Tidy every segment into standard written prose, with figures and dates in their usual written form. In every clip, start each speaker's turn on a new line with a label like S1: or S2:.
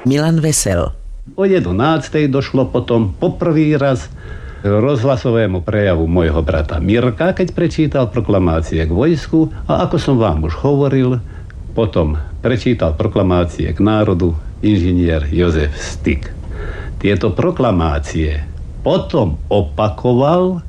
S1: Milan Vesel.
S2: O 11:00 došlo potom poprvý raz rozhlasovému prejavu môjho brata Mirka, keď prečítal proklamácie k vojsku, a ako som vám už hovoril, potom prečítal proklamácie k národu inžinier Jozef Styk. Tieto proklamácie potom opakoval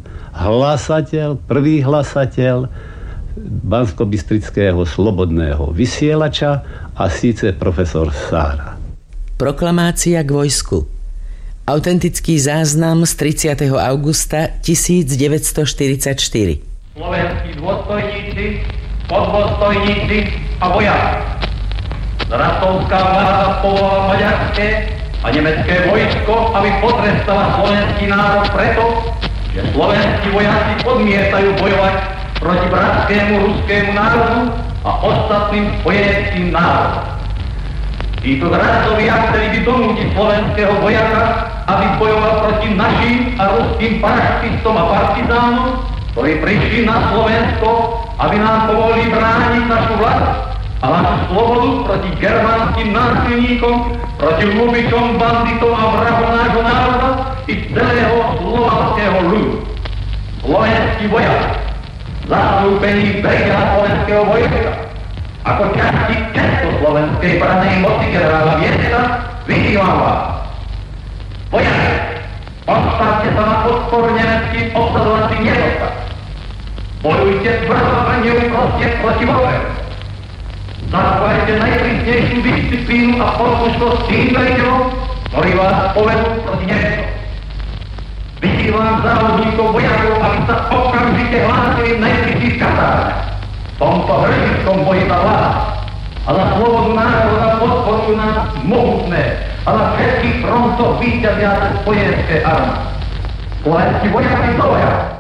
S2: prvý hlasateľ Banskobystrického slobodného vysielača, a síce profesor Sára.
S1: Proklamácia k vojsku. Autentický záznam z 30. augusta 1944.
S3: Slovenskí dôstojníci, podôstojníci a vojaci. Zrastovská vláda povolala maďarské a nemecké vojsko, aby potrestala slovenský národ preto, že slovenskí vojaci odmietajú bojovať proti bratskému ruskému národu a ostatným spojeneckým národom. Títo zradcovia chceli by donútiť slovenského vojaka, aby bojoval proti našim a ruským paraštistom a partizánom, ktorí prišli na Slovensko, aby nám pomohli brániť našu vlast a našu slobodu proti germánskym násilníkom, proti ľubičom, banditom a vrahom nášho národa i celého slovanského ľudu. Slovenský vojak, zastúpený veliteľa slovenského vojska, ako časti československej branej moci generála Viesca, vyzývam vás. Vojak, postavte sa na odpor nemeckým obsadovacím jednotkám. Bojujte tvrdo a neúprosne proti vojne. Zachovajte najprísnejšiu disciplínu a poslušnosť tým veliteľom, ktorí vás povedú proti Nemeckom. Vyzývam závodníkov vojakov, aby sa okamžite hlásili v najbližších kasárnach. V tomto hrdickom boji za vás a za slobodu národa podporujú nás mohutné a na všetkých frontoch víťaziace spojenské armády. Slovenskí vojaci do boja!